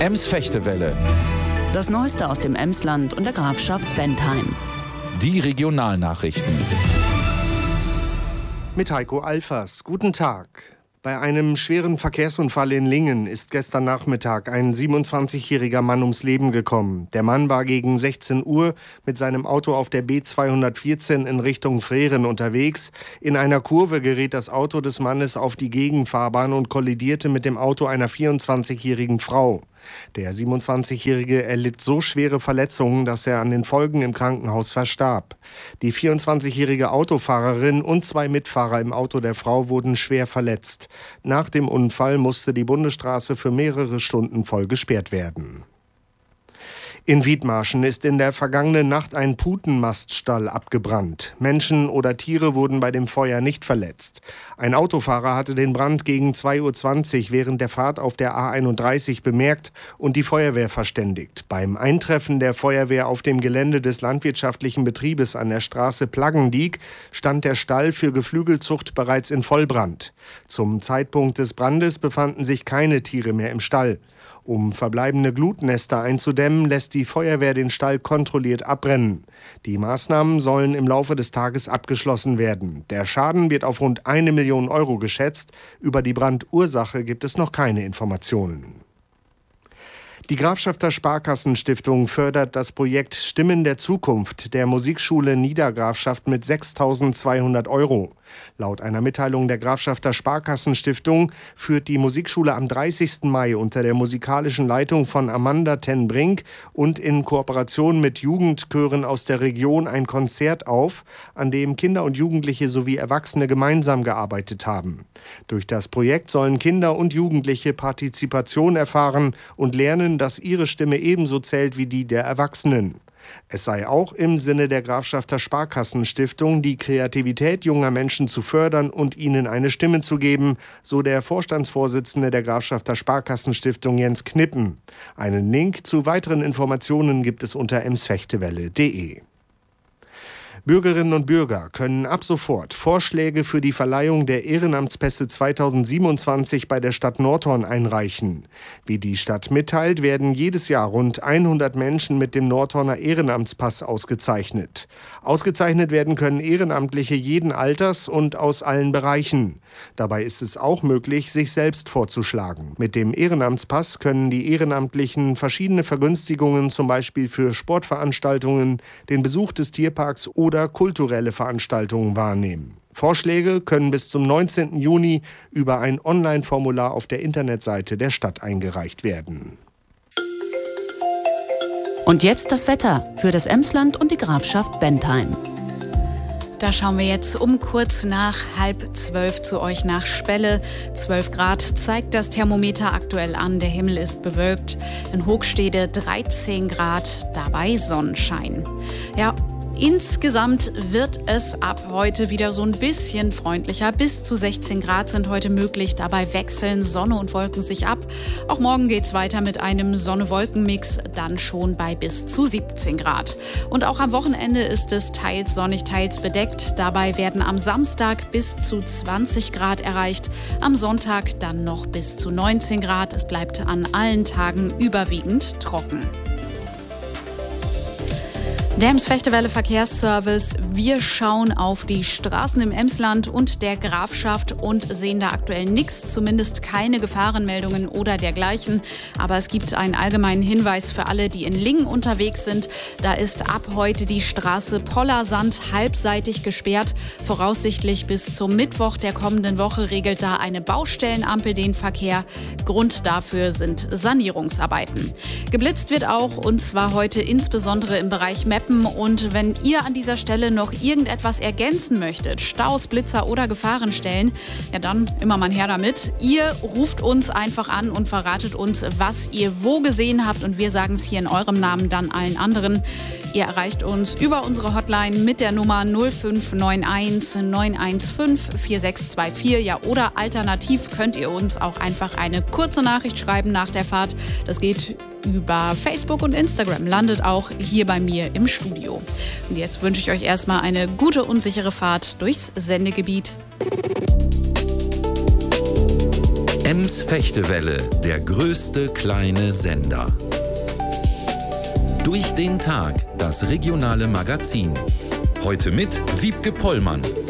Ems-Fechtewelle. Das Neueste aus dem Emsland und der Grafschaft Bentheim. Die Regionalnachrichten. Mit Heiko Alfers. Guten Tag. Bei einem schweren Verkehrsunfall in Lingen ist gestern Nachmittag ein 27-jähriger Mann ums Leben gekommen. Der Mann war gegen 16 Uhr mit seinem Auto auf der B214 in Richtung Freren unterwegs. In einer Kurve geriet das Auto des Mannes auf die Gegenfahrbahn und kollidierte mit dem Auto einer 24-jährigen Frau. Der 27-Jährige erlitt so schwere Verletzungen, dass er an den Folgen im Krankenhaus verstarb. Die 24-jährige Autofahrerin und 2 Mitfahrer im Auto der Frau wurden schwer verletzt. Nach dem Unfall musste die Bundesstraße für mehrere Stunden voll gesperrt werden. In Wiedmarschen ist in der vergangenen Nacht ein Putenmaststall abgebrannt. Menschen oder Tiere wurden bei dem Feuer nicht verletzt. Ein Autofahrer hatte den Brand gegen 2:20 Uhr während der Fahrt auf der A31 bemerkt und die Feuerwehr verständigt. Beim Eintreffen der Feuerwehr auf dem Gelände des landwirtschaftlichen Betriebes an der Straße Plaggendiek stand der Stall für Geflügelzucht bereits in Vollbrand. Zum Zeitpunkt des Brandes befanden sich keine Tiere mehr im Stall. Um verbleibende Glutnester einzudämmen, lässt die Feuerwehr den Stall kontrolliert abbrennen. Die Maßnahmen sollen im Laufe des Tages abgeschlossen werden. Der Schaden wird auf rund 1 Million Euro geschätzt. Über die Brandursache gibt es noch keine Informationen. Die Grafschafter Sparkassenstiftung fördert das Projekt Stimmen der Zukunft der Musikschule Niedergrafschaft mit 6.200 Euro. Laut einer Mitteilung der Grafschafter Sparkassenstiftung führt die Musikschule am 30. Mai unter der musikalischen Leitung von Amanda Ten-Brink und in Kooperation mit Jugendchören aus der Region ein Konzert auf, an dem Kinder und Jugendliche sowie Erwachsene gemeinsam gearbeitet haben. Durch das Projekt sollen Kinder und Jugendliche Partizipation erfahren und lernen, dass ihre Stimme ebenso zählt wie die der Erwachsenen. Es sei auch im Sinne der Grafschafter Sparkassenstiftung, die Kreativität junger Menschen zu fördern und ihnen eine Stimme zu geben, so der Vorstandsvorsitzende der Grafschafter Sparkassenstiftung Jens Knippen. Einen Link zu weiteren Informationen gibt es unter emsfechtewelle.de. Bürgerinnen und Bürger können ab sofort Vorschläge für die Verleihung der Ehrenamtspässe 2027 bei der Stadt Nordhorn einreichen. Wie die Stadt mitteilt, werden jedes Jahr rund 100 Menschen mit dem Nordhorner Ehrenamtspass ausgezeichnet. Ausgezeichnet werden können Ehrenamtliche jeden Alters und aus allen Bereichen. Dabei ist es auch möglich, sich selbst vorzuschlagen. Mit dem Ehrenamtspass können die Ehrenamtlichen verschiedene Vergünstigungen, zum Beispiel für Sportveranstaltungen, den Besuch des Tierparks oder kulturelle Veranstaltungen wahrnehmen. Vorschläge können bis zum 19. Juni über ein Online-Formular auf der Internetseite der Stadt eingereicht werden. Und jetzt das Wetter für das Emsland und die Grafschaft Bentheim. Da schauen wir jetzt um kurz nach 11:30 zu euch nach Spelle. 12 Grad zeigt das Thermometer aktuell an. Der Himmel ist bewölkt. In Hoogstede 13 Grad, dabei Sonnenschein. Ja, insgesamt wird es ab heute wieder so ein bisschen freundlicher. Bis zu 16 Grad sind heute möglich. Dabei wechseln Sonne und Wolken sich ab. Auch morgen geht's weiter mit einem Sonne-Wolken-Mix, dann schon bei bis zu 17 Grad. Und auch am Wochenende ist es teils sonnig, teils bedeckt. Dabei werden am Samstag bis zu 20 Grad erreicht. Am Sonntag dann noch bis zu 19 Grad. Es bleibt an allen Tagen überwiegend trocken. Der Ems-Fechtewelle Verkehrsservice. Wir schauen auf die Straßen im Emsland und der Grafschaft und sehen da aktuell nichts, zumindest keine Gefahrenmeldungen oder dergleichen. Aber es gibt einen allgemeinen Hinweis für alle, die in Lingen unterwegs sind. Da ist ab heute die Straße Pollersand halbseitig gesperrt. Voraussichtlich bis zum Mittwoch der kommenden Woche regelt da eine Baustellenampel den Verkehr. Grund dafür sind Sanierungsarbeiten. Geblitzt wird auch, und zwar heute insbesondere im Bereich Meppen. Und wenn ihr an dieser Stelle noch irgendetwas ergänzen möchtet, Staus, Blitzer oder Gefahrenstellen, ja dann immer mal her damit. Ihr ruft uns einfach an und verratet uns, was ihr wo gesehen habt, und wir sagen es hier in eurem Namen dann allen anderen. Ihr erreicht uns über unsere Hotline mit der Nummer 0591 915 4624, ja, oder alternativ könnt ihr uns auch einfach eine kurze Nachricht schreiben nach der Fahrt. Das geht über Facebook und Instagram, landet auch hier bei mir im Studio. Und jetzt wünsche ich euch erstmal eine gute und sichere Fahrt durchs Sendegebiet. Ems-Fechtewelle, der größte kleine Sender. Durch den Tag, das regionale Magazin. Heute mit Wiebke Pollmann.